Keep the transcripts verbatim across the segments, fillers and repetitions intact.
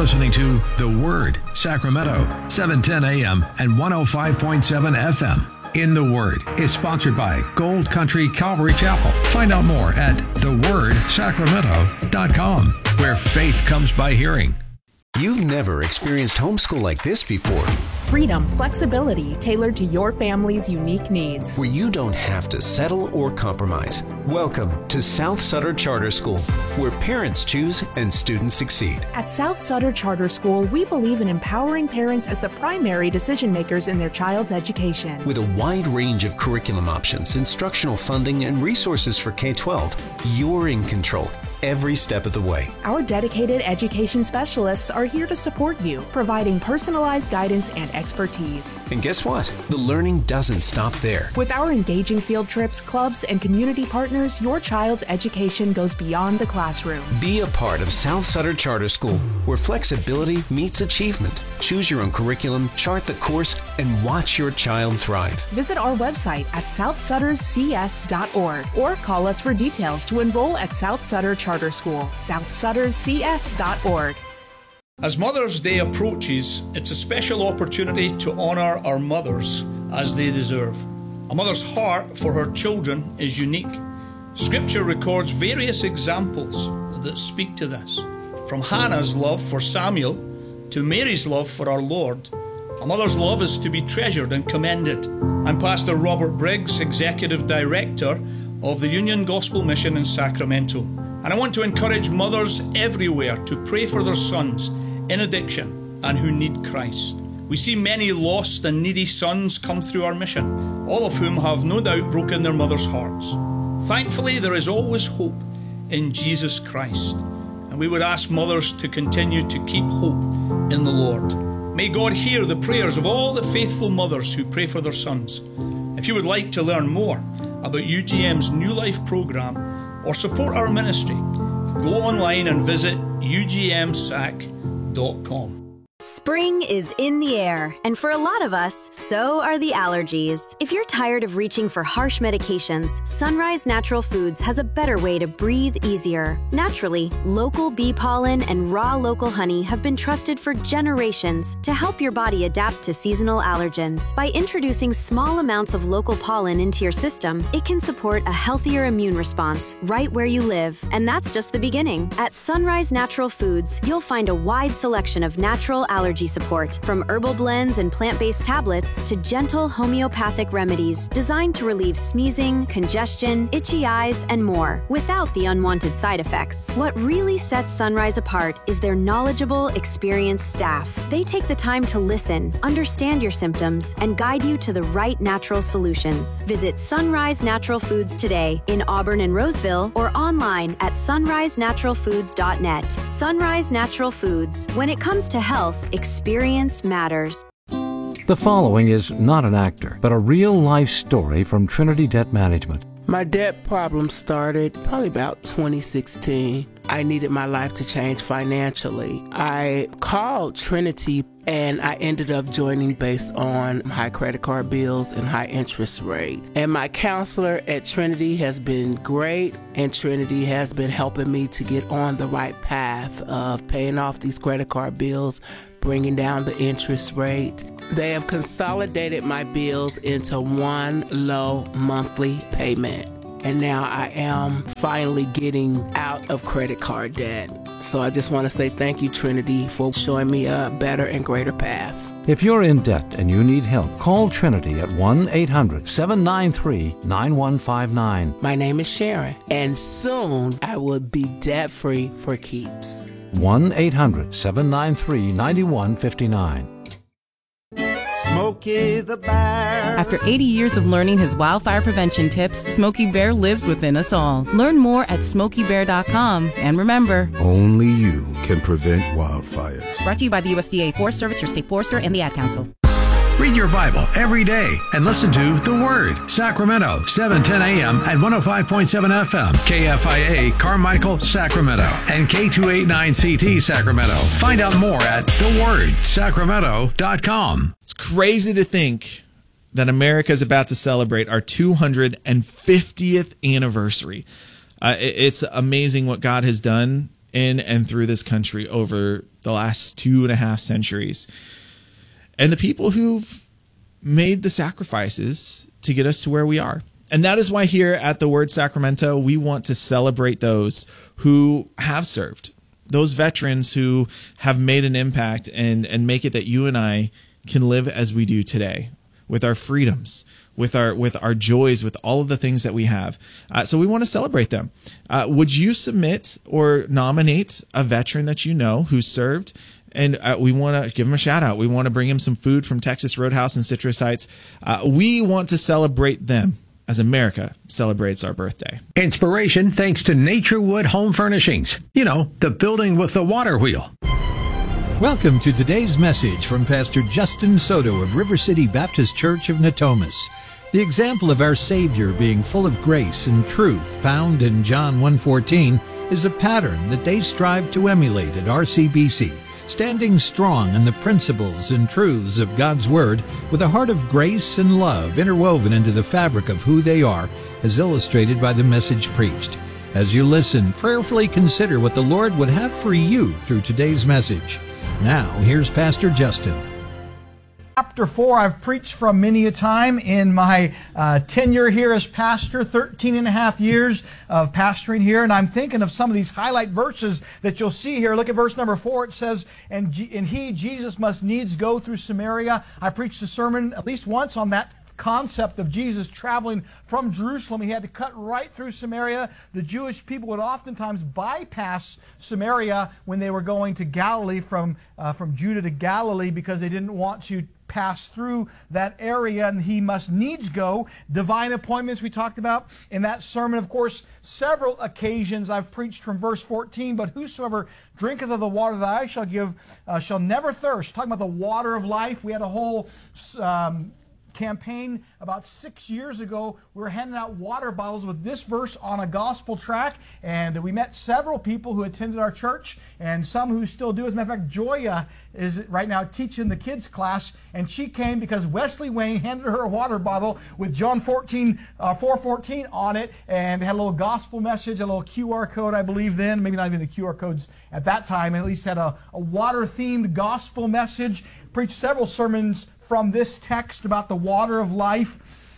listening to The Word, Sacramento, seven ten A M and one oh five point seven F M. In the Word is sponsored by Gold Country Calvary Chapel. Find out more at the word sacramento dot com, where faith comes by hearing. You've never experienced homeschool like this before. Freedom, flexibility tailored to your family's unique needs. Where you don't have to settle or compromise. Welcome to South Sutter Charter School, where parents choose and students succeed. At South Sutter Charter School, we believe in empowering parents as the primary decision makers in their child's education. With a wide range of curriculum options, instructional funding, and resources for K twelve, you're in control every step of the way. Our dedicated education specialists are here to support you, providing personalized guidance and expertise. And guess what? The learning doesn't stop there. With our engaging field trips, clubs, and community partners, your child's education goes beyond the classroom. Be a part of South Sutter Charter School, where flexibility meets achievement. Choose your own curriculum, chart the course, and watch your child thrive. Visit our website at south sutters c s dot org or call us for details to enroll at South Sutter Charter School, south sutters c s dot org. As Mother's Day approaches, it's a special opportunity to honour our mothers as they deserve. A mother's heart for her children is unique. Scripture records various examples that speak to this. From Hannah's love for Samuel to Mary's love for our Lord, a mother's love is to be treasured and commended. I'm Pastor Robert Briggs, Executive Director of the Union Gospel Mission in Sacramento. And I want to encourage mothers everywhere to pray for their sons in addiction and who need Christ. We see many lost and needy sons come through our mission, all of whom have no doubt broken their mothers' hearts. Thankfully, there is always hope in Jesus Christ. And we would ask mothers to continue to keep hope in the Lord. May God hear the prayers of all the faithful mothers who pray for their sons. If you would like to learn more about U G M's New Life program or support our ministry, go online and visit u g m sac dot com. Spring is in the air, and for a lot of us, so are the allergies. If you're tired of reaching for harsh medications, Sunrise Natural Foods has a better way to breathe easier. Naturally, local bee pollen and raw local honey have been trusted for generations to help your body adapt to seasonal allergens. By introducing small amounts of local pollen into your system, it can support a healthier immune response right where you live. And that's just the beginning. At Sunrise Natural Foods, you'll find a wide selection of natural allergy support, from herbal blends and plant-based tablets to gentle homeopathic remedies designed to relieve sneezing, congestion, itchy eyes, and more, without the unwanted side effects. What really sets Sunrise apart is their knowledgeable, experienced staff. They take the time to listen, understand your symptoms, and guide you to the right natural solutions. Visit Sunrise Natural Foods today in Auburn and Roseville, or online at sunrise natural foods dot net. Sunrise Natural Foods. When it comes to health, experience matters. The following is not an actor, but a real-life story from Trinity Debt Management. My debt problem started probably about twenty sixteen. I needed my life to change financially. I called Trinity and I ended up joining based on high credit card bills and high interest rate. And my counselor at Trinity has been great, and Trinity has been helping me to get on the right path of paying off these credit card bills, bringing down the interest rate. They have consolidated my bills into one low monthly payment. And now I am finally getting out of credit card debt. So I just want to say thank you, Trinity, for showing me a better and greater path. If you're in debt and you need help, call Trinity at one eight hundred seven nine three nine one five nine. My name is Sharon, and soon I will be debt-free for keeps. one eight hundred seven nine three nine one five nine. Smokey the Bear. After eighty years of learning his wildfire prevention tips, Smokey Bear lives within us all. Learn more at smokey bear dot com. And remember, only you can prevent wildfires. Brought to you by the U S D A Forest Service, your state forester, and the Ad Council. Read your Bible every day and listen to The Word, Sacramento, seven ten A M and one oh five point seven F M, K F I A, Carmichael, Sacramento, and K two eighty-nine C T, Sacramento. Find out more at the word sacramento dot com. It's crazy to think that America is about to celebrate our two hundred fiftieth anniversary. Uh, it's amazing what God has done in and through this country over the last two and a half centuries. And the people who've made the sacrifices to get us to where we are. And that is why here at the Word Sacramento, we want to celebrate those who have served, those veterans who have made an impact and, and make it that you and I can live as we do today, with our freedoms, with our with our joys, with all of the things that we have. Uh, so we want to celebrate them. Uh, would you submit or nominate a veteran that you know who served? And uh, we want to give him a shout out. We want to bring him some food from Texas Roadhouse and Citrus Heights. Uh, we want to celebrate them as America celebrates our birthday. Inspiration thanks to Naturewood Home Furnishings. You know, the building with the water wheel. Welcome to today's message from Pastor Justin Soto of River City Baptist Church of Natomas. The example of our Savior being full of grace and truth found in John one fourteen is a pattern that they strive to emulate at R C B C, standing strong in the principles and truths of God's Word with a heart of grace and love interwoven into the fabric of who they are, as illustrated by the message preached. As you listen, prayerfully consider what the Lord would have for you through today's message. Now, here's Pastor Justin. Chapter four, I've preached from many a time in my uh, tenure here as pastor, thirteen and a half years of pastoring here, and I'm thinking of some of these highlight verses that you'll see here. Look at verse number four. It says, and, G- and he, Jesus, must needs go through Samaria. I preached a sermon at least once on that concept of Jesus traveling from Jerusalem. He had to cut right through Samaria. The Jewish people would oftentimes bypass Samaria when they were going to Galilee, from uh, from Judah to Galilee, because they didn't want to pass through that area, and he must needs go. Divine appointments we talked about in that sermon. Of course, several occasions I've preached from verse fourteen, but whosoever drinketh of the water that I shall give uh, shall never thirst. Talking about the water of life. We had a whole um, campaign about six years ago. We were handing out water bottles with this verse on a gospel track, and we met several people who attended our church, and some who still do. As a matter of fact, Joya is right now teaching the kids class, and she came because Wesley Wayne handed her a water bottle with John fourteen, uh, four fourteen on it, and had a little gospel message, a little Q R code, I believe then, maybe not even the Q R codes at that time, at least had a, a water-themed gospel message. Preached several sermons from this text about the water of life.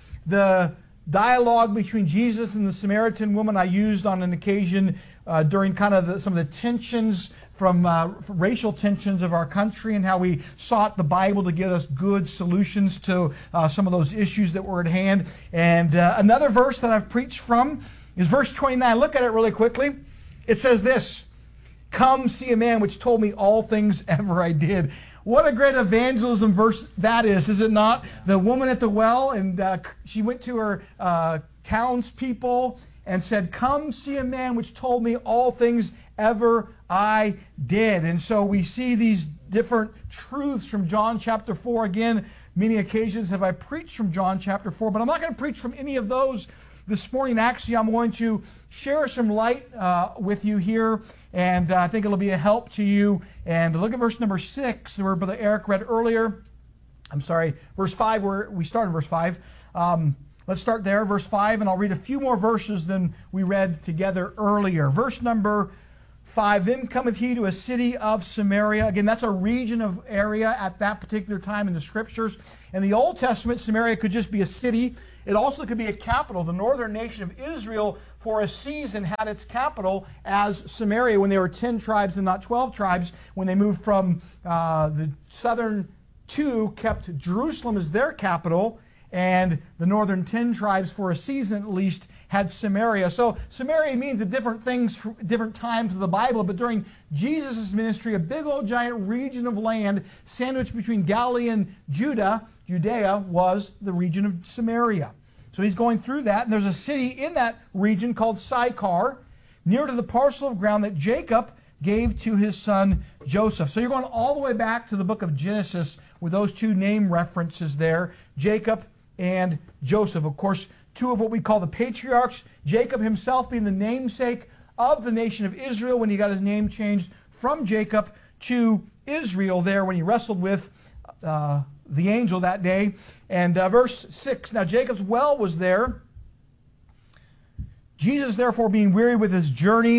The dialogue between Jesus and the Samaritan woman I used on an occasion uh, during kind of the, some of the tensions from uh, racial tensions of our country, and how we sought the Bible to get us good solutions to uh, some of those issues that were at hand. And uh, another verse that I've preached from is verse twenty-nine. Look at it really quickly. It says this, "Come see a man which told me all things ever I did." What a great evangelism verse that is, is it not? The woman at the well, and uh, she went to her uh, townspeople and said, "Come see a man which told me all things ever I did." And so we see these different truths from John chapter four. Again, many occasions have I preached from John chapter four, but I'm not going to preach from any of those this morning. Actually, I'm going to share some light uh, with you here, and uh, I think it'll be a help to you. And look at verse number six, where Brother Eric read earlier. I'm sorry, verse five, where we started verse five. Um, let's start there, verse five, and I'll read a few more verses than we read together earlier. Verse number five, "Then cometh he to a city of Samaria." Again, that's a region of area at that particular time in the Scriptures. In the Old Testament, Samaria could just be a city. It also could be a capital. The northern nation of Israel for a season had its capital as Samaria when they were ten tribes and not twelve tribes. When they moved from uh, the southern two, kept Jerusalem as their capital, and the northern ten tribes for a season at least had Samaria. So Samaria means the different things for different times of the Bible, but during Jesus' ministry, a big old giant region of land sandwiched between Galilee and Judah, Judea, was the region of Samaria. So he's going through that, and there's a city in that region called Sychar, near to the parcel of ground that Jacob gave to his son Joseph. So you're going all the way back to the book of Genesis with those two name references there, Jacob and Joseph. Of course, two of what we call the patriarchs, Jacob himself being the namesake of the nation of Israel when he got his name changed from Jacob to Israel there when he wrestled with uh, the angel that day. And uh, verse six, "Now Jacob's well was there. Jesus, therefore, being weary with his journey,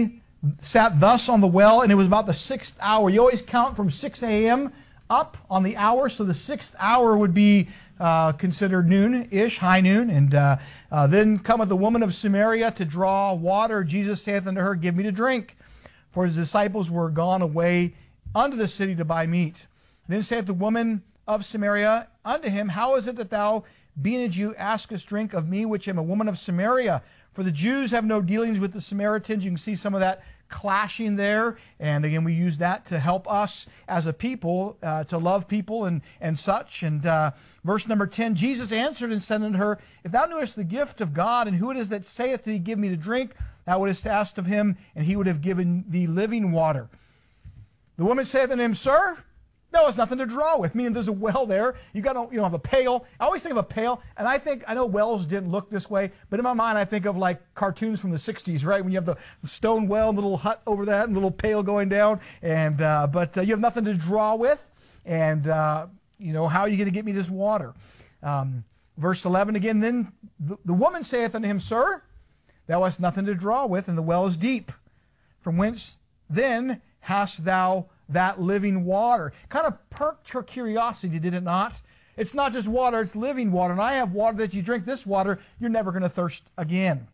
sat thus on the well, and it was about the sixth hour. You always count from six a.m. up on the hour, so the sixth hour would be uh, considered noon-ish, high noon. And uh, uh, then cometh the woman of Samaria to draw water. Jesus saith unto her, Give me to drink. For his disciples were gone away unto the city to buy meat. Then saith the woman of Samaria unto him, How is it that thou, being a Jew, askest drink of me, which am a woman of Samaria? For the Jews have no dealings with the Samaritans. You can see some of that clashing there. And again, we use that to help us as a people uh, to love people and, and such. And uh, verse number ten, Jesus answered and said unto her, If thou knewest the gift of God, and who it is that saith to thee, Give me to drink, thou wouldest asked of him, and he would have given thee living water. The woman saith unto him, Sir, no, it's nothing to draw with. Meaning there's a well there. You got to, you know, have a pail. I always think of a pail, and I think, I know wells didn't look this way, but in my mind I think of like cartoons from the sixties, right? When you have the stone well, and the little hut over that, and the little pail going down, and uh, but uh, you have nothing to draw with, and uh, you know, how are you going to get me this water? Um, verse eleven again, then the, the woman saith unto him, Sir, thou hast nothing to draw with, and the well is deep. From whence then hast thou that living water? Kind of perked her curiosity, did it not? It's not just water, it's living water. And I have water that you drink this water, you're never going to thirst again.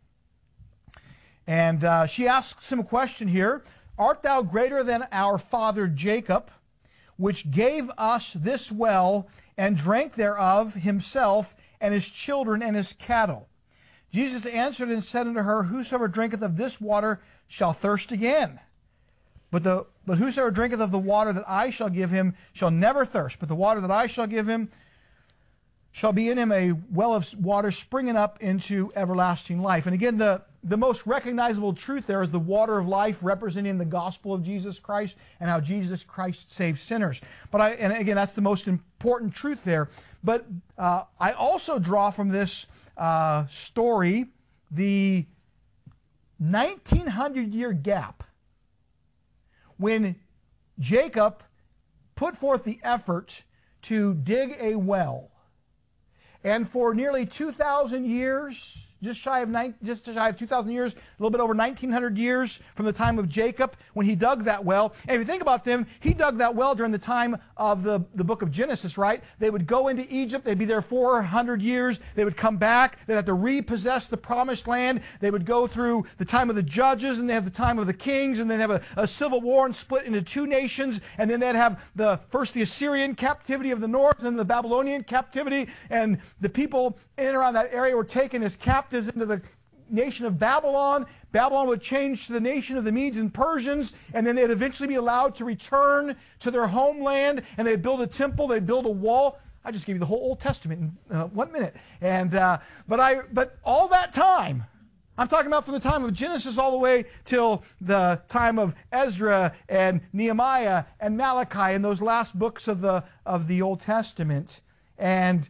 And uh, she asks him a question here. Art thou greater than our father Jacob, which gave us this well, and drank thereof himself, and his children, and his cattle? Jesus answered and said unto her, Whosoever drinketh of this water shall thirst again. But the but whosoever drinketh of the water that I shall give him shall never thirst. But the water that I shall give him shall be in him a well of water springing up into everlasting life. And again, the, the most recognizable truth there is the water of life, representing the gospel of Jesus Christ and how Jesus Christ saves sinners. But I and again, that's the most important truth there. But uh, I also draw from this uh, story the nineteen hundred year gap when Jacob put forth the effort to dig a well. And for nearly two thousand years, just shy of nine, just shy of two thousand years, a little bit over nineteen hundred years from the time of Jacob when he dug that well. And if you think about them, he dug that well during the time of the, the book of Genesis, right? They would go into Egypt, they'd be there four hundred years, they would come back, they'd have to repossess the promised land, they would go through the time of the judges, and they have the time of the kings, and then have a, a civil war and split into two nations, and then they'd have the first the Assyrian captivity of the north, and then the Babylonian captivity, and the people in and around that area were taken as captives into the nation of Babylon. Babylon would change to the nation of the Medes and Persians, and then they'd eventually be allowed to return to their homeland, and they'd build a temple, they'd build a wall. I just gave you the whole Old Testament in uh, one minute. And uh, but I but all that time, I'm talking about from the time of Genesis all the way till the time of Ezra and Nehemiah and Malachi and those last books of the of the Old Testament. And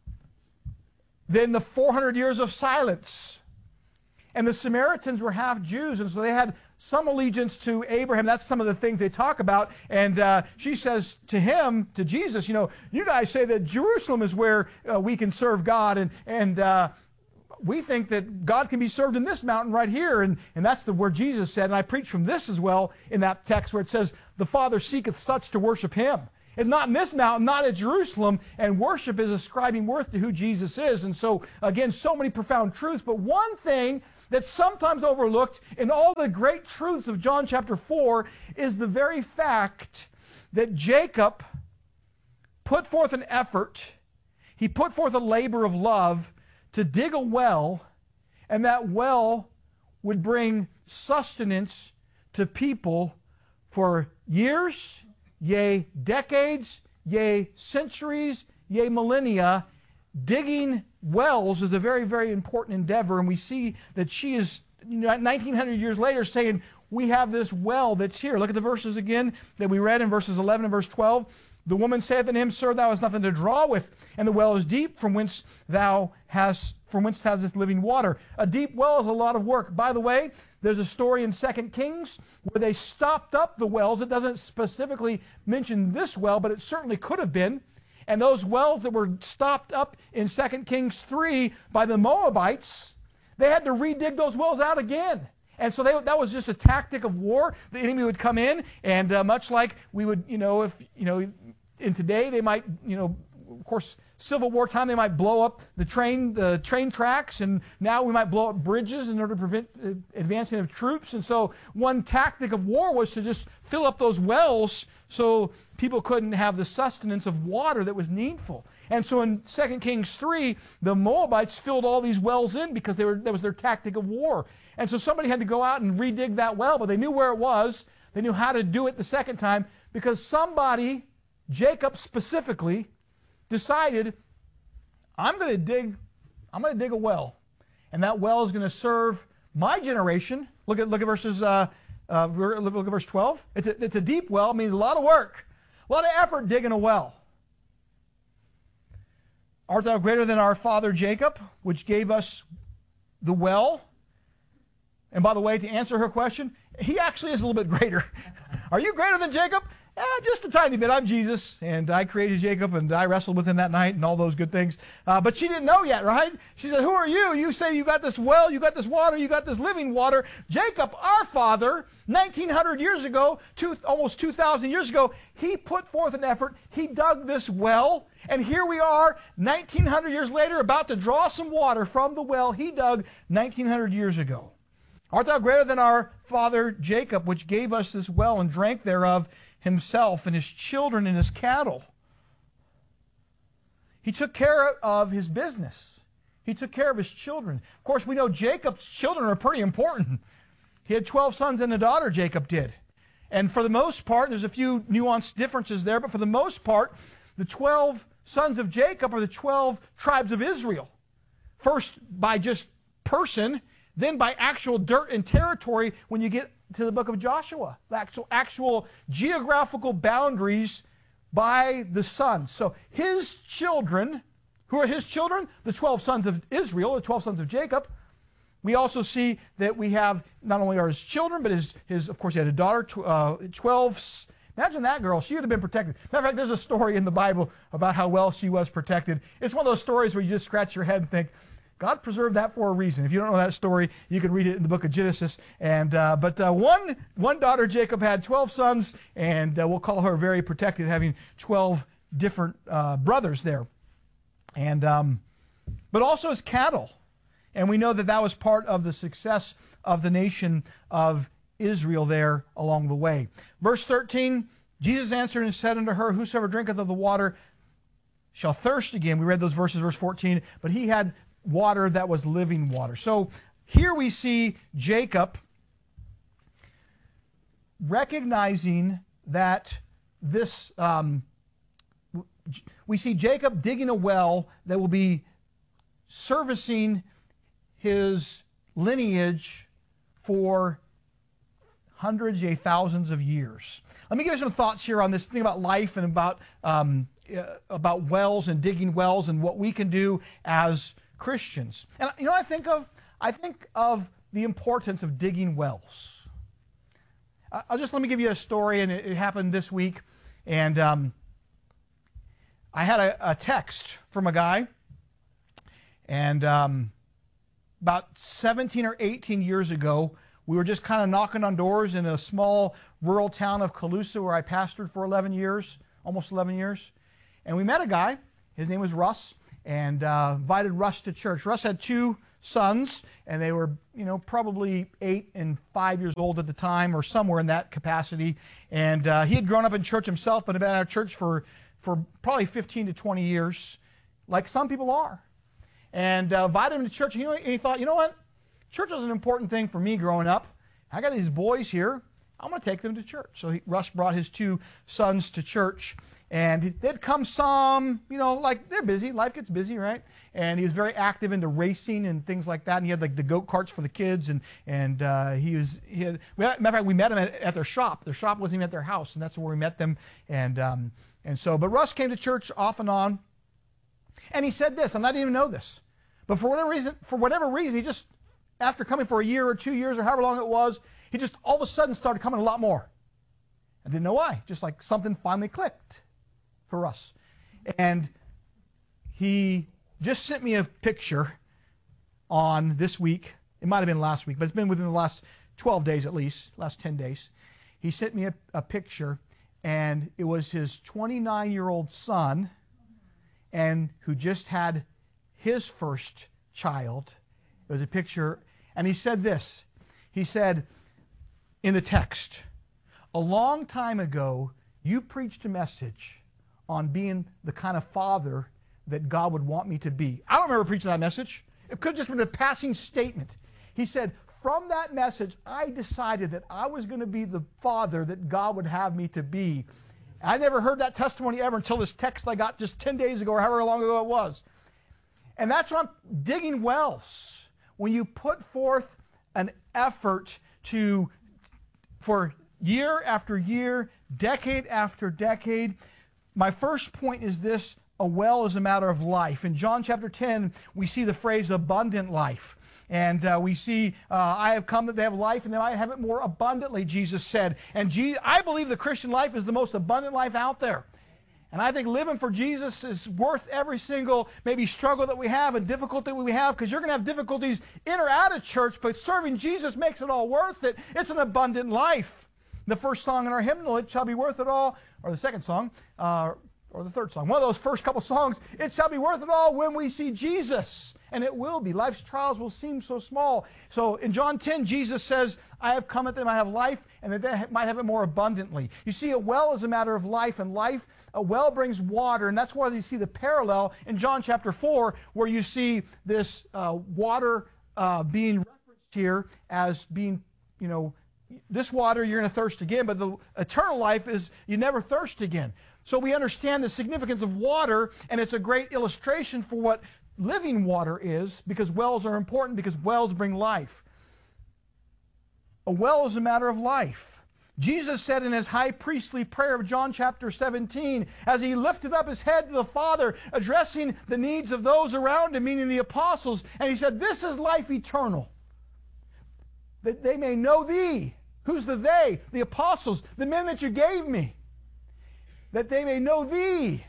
then the four hundred years of silence. And the Samaritans were half Jews, and so they had some allegiance to Abraham. That's some of the things they talk about. And uh, she says to him, to Jesus, you know, you guys say that Jerusalem is where uh, we can serve God, and and uh, we think that God can be served in this mountain right here. And, and that's the where Jesus said, and I preach from this as well in that text where it says, the Father seeketh such to worship him. And not in this mountain, not at Jerusalem, and worship is ascribing worth to who Jesus is. And so, again, so many profound truths. But one thing that's sometimes overlooked in all the great truths of John chapter four is the very fact that Jacob put forth an effort, he put forth a labor of love to dig a well, and that well would bring sustenance to people for years, yea, decades, yea, centuries, yea, millennia. Digging wells is a very, very important endeavor, and we see that she is, you know, nineteen hundred years later saying, we have this well that's here. Look at the verses again that we read in verses eleven and verse twelve. The woman saith unto him, Sir, thou hast nothing to draw with, and the well is deep, from whence thou hast, from whence has this living water. A deep well is a lot of work. By the way, there's a story in Second Kings where they stopped up the wells. It doesn't specifically mention this well, but it certainly could have been. And those wells that were stopped up in Second Kings three by the Moabites, they had to redig those wells out again. And so they, that was just a tactic of war. The enemy would come in, and uh, much like we would, you know, if, you know, in today they might, you know, of course, Civil War time, they might blow up the train, the train tracks, and now we might blow up bridges in order to prevent uh, advancing of troops. And so one tactic of war was to just fill up those wells so people couldn't have the sustenance of water that was needful. And so in Second Kings three, the Moabites filled all these wells in because they were, that was their tactic of war. And so somebody had to go out and redig that well, but they knew where it was. They knew how to do it the second time because somebody, Jacob specifically, decided, I'm going to dig, I'm going to dig a well, and that well is going to serve my generation. Look at look at verses, uh, uh, look at verse twelve. It's a, it's a deep well. It means a lot of work, a lot of effort digging a well. Art thou greater than our father Jacob, which gave us the well? And by the way, to answer her question, he actually is a little bit greater. Are you greater than Jacob? Yeah, just a tiny bit. I'm Jesus, and I created Jacob, and I wrestled with him that night, and all those good things. Uh, but she didn't know yet, right? She said, who are you? You say you got this well, you got this water, you got this living water. Jacob, our father, nineteen hundred years ago, two, almost two thousand years ago, he put forth an effort. He dug this well, and here we are, nineteen hundred years later, about to draw some water from the well he dug nineteen hundred years ago. Art thou greater than our father Jacob, which gave us this well and drank thereof himself and his children and his cattle? He took care of his business. He took care of his children. Of course, we know Jacob's children are pretty important. He had twelve sons and a daughter, Jacob did. And for the most part, there's a few nuanced differences there, but for the most part, the twelve sons of Jacob are the twelve tribes of Israel. First by just person, then by actual dirt and territory when you get to the book of Joshua, the actual, actual geographical boundaries by the sons. So his children, who are his children? The twelve sons of Israel, the twelve sons of Jacob. We also see that we have not only are his children, but his, his of course, he had a daughter, uh, twelve. Imagine that girl. She would have been protected. Matter of fact, there's a story in the Bible about how well she was protected. It's one of those stories where you just scratch your head and think, God preserved that for a reason. If you don't know that story, you can read it in the book of Genesis. And uh, but uh, one one daughter, Jacob, had twelve sons, and uh, we'll call her very protected, having twelve different uh, brothers there. And um, but also his cattle, and we know that that was part of the success of the nation of Israel there along the way. Verse thirteen: Jesus answered and said unto her, whosoever drinketh of the water shall thirst again. We read those verses, verse fourteen. But he had water that was living water. So here we see Jacob recognizing that this, um, we see Jacob digging a well that will be servicing his lineage for hundreds, yea, thousands of years. Let me give you some thoughts here on this thing about life and about, um, uh, about wells and digging wells and what we can do as Christians. And you know what I think of? I think of the importance of digging wells. I'll just let me give you a story, and it, it happened this week. And um, I had a, a text from a guy, and um, about seventeen or eighteen years ago, we were just kind of knocking on doors in a small rural town of Colusa where I pastored for eleven years, almost eleven years. And we met a guy. His name was Russ. And uh, invited Russ to church. Russ had two sons, and they were, you know, probably eight and five years old at the time, or somewhere in that capacity. And uh, he had grown up in church himself, but had been out of church for, for probably fifteen to twenty years, like some people are. And uh, invited him to church, and he, and he thought, you know what? Church was an important thing for me growing up. I got these boys here. I'm going to take them to church. So he, Russ brought his two sons to church. And they'd come some, you know, like they're busy. Life gets busy, right? And he was very active into racing and things like that. And he had like the goat carts for the kids. And and uh, he was, he had, matter of fact, we met him at, at their shop. Their shop wasn't even at their house. And that's where we met them. And um, and so, but Russ came to church off and on. And he said this, and I didn't even know this. But for whatever reason, for whatever reason, he just, after coming for a year or two years or however long it was, he just all of a sudden started coming a lot more. I didn't know why. Just like something finally clicked for us. And he just sent me a picture on this week. It might have been last week, but it's been within the last twelve days at least, last ten days. He sent me a, a picture, and it was his twenty-nine-year-old son, and who just had his first child. It was a picture, and he said this. He said in the text, "A long time ago, you preached a message on being the kind of father that God would want me to be." I don't remember preaching that message. It could have just been a passing statement. He said, from that message, I decided that I was going to be the father that God would have me to be. I never heard that testimony ever until this text I got just ten days ago or however long ago it was. And that's why I'm digging wells. When you put forth an effort to, for year after year, decade after decade, my first point is this: a well is a matter of life. In John chapter ten, we see the phrase abundant life. And uh, we see, uh, I have come that they have life and they might have it more abundantly, Jesus said. And Je- I believe the Christian life is the most abundant life out there. And I think living for Jesus is worth every single maybe struggle that we have and difficulty that we have, because you're going to have difficulties in or out of church, but serving Jesus makes it all worth it. It's an abundant life. The first song in our hymnal, "It Shall Be Worth It All," or the second song, uh, or the third song, one of those first couple songs, "It shall be worth it all when we see Jesus." And it will be. Life's trials will seem so small. So in John ten, Jesus says, "I have come that they might have life, and that they might have it more abundantly." You see, a well is a matter of life, and life, a well brings water, and that's why you see the parallel in John chapter four, where you see this uh, water uh, being referenced here as being, you know, this water you're going to thirst again, but the eternal life is you never thirst again. So we understand the significance of water, and it's a great illustration for what living water is, because wells are important, because wells bring life. A well is a matter of life. Jesus said in his high priestly prayer of John chapter seventeen, as he lifted up his head to the Father, addressing the needs of those around him, meaning the apostles, and he said, "This is life eternal, that they may know thee." Who's the they? The apostles, the men that you gave me. "That they may know thee."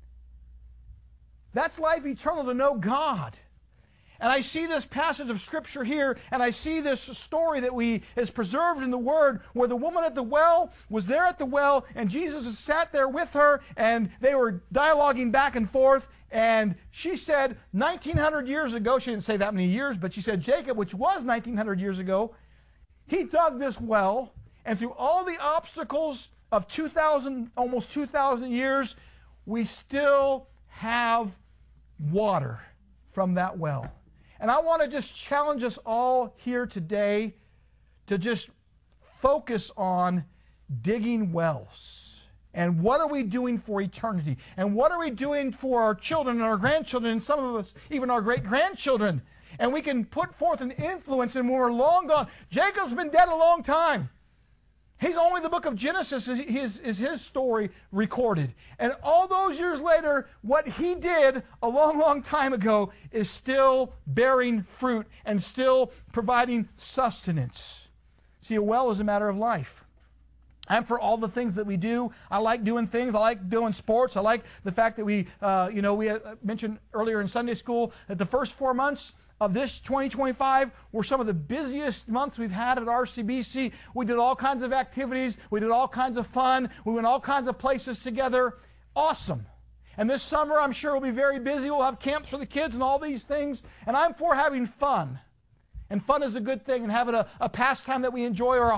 That's life eternal, to know God. And I see this passage of Scripture here, and I see this story that we is preserved in the Word, where the woman at the well was there at the well, and Jesus was sat there with her, and they were dialoguing back and forth, and she said, nineteen hundred years ago, she didn't say that many years, but she said, Jacob, which was nineteen hundred years ago, he dug this well, and through all the obstacles of two thousand, almost two thousand years, we still have water from that well. And I want to just challenge us all here today to just focus on digging wells. And what are we doing for eternity? And what are we doing for our children and our grandchildren, and some of us, even our great-grandchildren? And we can put forth an influence, and when we're long gone. Jacob's been dead a long time. He's only the book of Genesis is his, is his story recorded. And all those years later, what he did a long, long time ago is still bearing fruit and still providing sustenance. See, a well is a matter of life. I'm for all the things that we do. I like doing things. I like doing sports. I like the fact that we, uh, you know, we mentioned earlier in Sunday school that the first four months of this twenty twenty-five were some of the busiest months we've had at R C B C. We did all kinds of activities. We did all kinds of fun. We went all kinds of places together. Awesome. And this summer, I'm sure we'll be very busy. We'll have camps for the kids and all these things. And I'm for having fun. And fun is a good thing, and having a, a pastime that we enjoy or a